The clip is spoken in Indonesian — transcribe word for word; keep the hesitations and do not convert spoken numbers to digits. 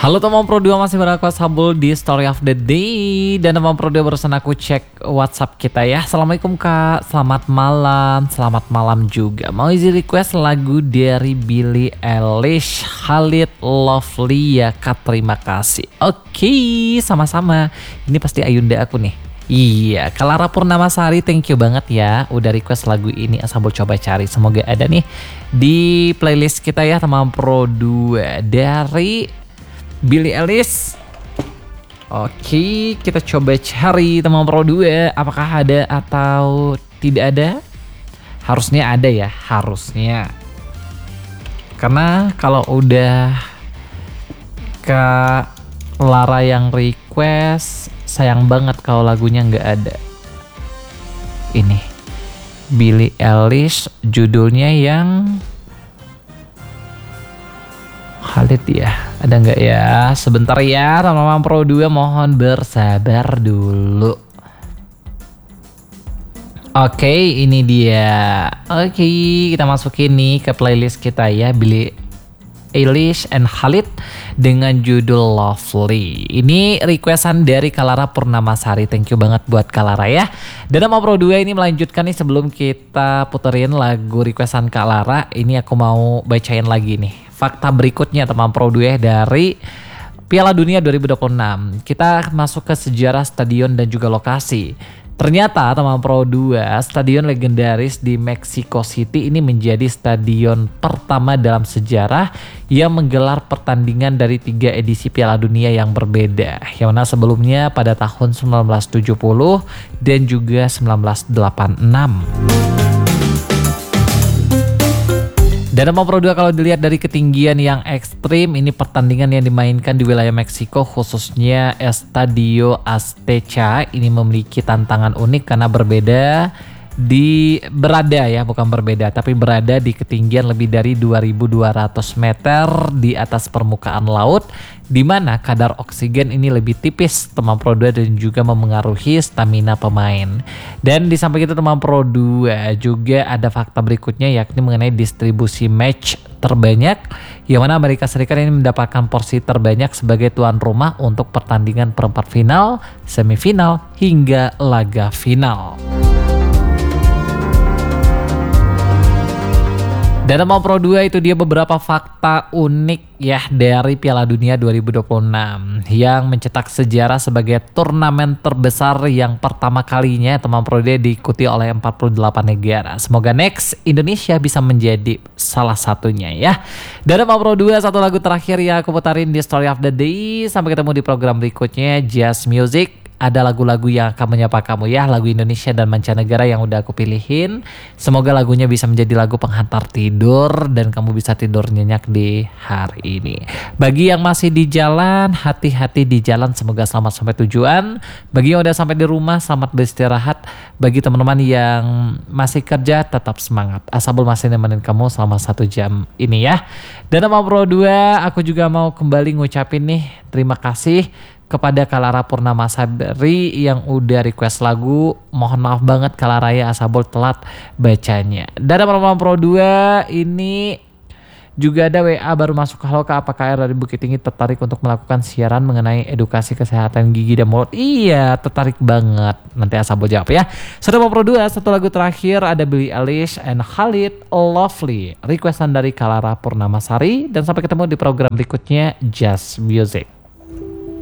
Halo teman Pro dua, masih berada Sabul di Story of the Day. Dan teman Pro dua, barusan aku cek WhatsApp kita ya. Assalamualaikum Kak, selamat malam. Selamat malam juga. Mau izin request lagu dari Billie Eilish, Khalid Lovely ya Kak, terima kasih. Oke, sama-sama. Ini pasti Ayunda aku nih. Iya, Kalara Purnamasari, thank you banget ya udah request lagu ini. Asabul coba cari, semoga ada nih di playlist kita ya teman Pro dua dari Billie Eilish. Oke, kita coba cari teman Pro dua, apakah ada atau tidak ada? Harusnya ada ya, harusnya. Karena kalau udah Kak Lara yang request, sayang banget kalau lagunya nggak ada. Ini Billie Eilish, judulnya yang Khalid ya, ada nggak ya? Sebentar ya teman-teman Pro dua, mohon bersabar dulu. Oke, ini dia. Oke, kita masukin nih ke playlist kita ya, Billie Eilish and Khalid dengan judul Lovely. Ini requestan dari Kalara Purnamasari. Thank you banget buat Kalara ya. Dan sama Pro dua ini melanjutkan nih, sebelum kita puterin lagu requestan Kalara, ini aku mau bacain lagi nih fakta berikutnya teman Pro dua dari Piala Dunia dua ribu dua puluh enam. Kita masuk ke sejarah stadion dan juga lokasi. Ternyata teman Pro dua, stadion legendaris di Mexico City ini menjadi stadion pertama dalam sejarah yang menggelar pertandingan dari tiga edisi Piala Dunia yang berbeda. Yang mana sebelumnya pada tahun seribu sembilan ratus tujuh puluh dan juga seribu sembilan ratus delapan puluh enam. Dan teman Pro dua, kalau dilihat dari ketinggian yang ekstrim, ini pertandingan yang dimainkan di wilayah Meksiko, khususnya Estadio Azteca, ini memiliki tantangan unik karena berbeda di berada ya, bukan berbeda tapi berada di ketinggian lebih dari dua ribu dua ratus meter di atas permukaan laut, di mana kadar oksigen ini lebih tipis teman Pro dua dan juga memengaruhi stamina pemain. Dan di samping itu teman Pro dua juga ada fakta berikutnya, yakni mengenai distribusi match terbanyak, yang mana Amerika Serikat ini mendapatkan porsi terbanyak sebagai tuan rumah untuk pertandingan perempat final, semifinal hingga laga final. Dan teman Pro dua, itu dia beberapa fakta unik ya dari Piala Dunia dua ribu dua puluh enam yang mencetak sejarah sebagai turnamen terbesar yang pertama kalinya teman Pro dua diikuti oleh empat puluh delapan negara. Semoga next Indonesia bisa menjadi salah satunya ya. Dan teman Pro dua, satu lagu terakhir yang aku putarin di Story of the Day. Sampai ketemu di program berikutnya, Just Music. Ada lagu-lagu yang akan menyapa kamu ya, lagu Indonesia dan mancanegara yang udah aku pilihin. Semoga lagunya bisa menjadi lagu penghantar tidur dan kamu bisa tidur nyenyak di hari ini. Bagi yang masih di jalan, hati-hati di jalan, semoga selamat sampai tujuan. Bagi yang udah sampai di rumah, selamat beristirahat. Bagi teman-teman yang masih kerja, tetap semangat. Asabul masih nemenin kamu selama satu jam ini ya. Dan sama Pro dua, aku juga mau kembali ngucapin nih terima kasih kepada Kalara Purnamasari yang udah request lagu. Mohon maaf banget Kalara ya, Asabul telat bacanya. Dan teman-teman Pro dua, ini juga ada W A baru masuk. Halo Kak, apakah R dari Bukit Tinggi tertarik untuk melakukan siaran mengenai edukasi kesehatan gigi dan mulut? Iya, tertarik banget. Nanti Asabul jawab ya. Sudah mau Pro dua, satu lagu terakhir ada Billie Eilish and Khalid, Lovely. Requestan dari Kalara Purnamasari. Dan sampai ketemu di program berikutnya, Just Music.